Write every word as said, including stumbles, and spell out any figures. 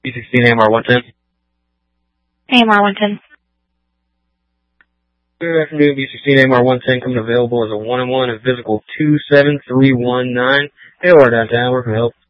B sixteen A M R one ten. A M R one ten. Good afternoon, B sixteen A M R one ten coming available as a one-on-one at physical two seven three one nine. Hail our downtown, where can I help?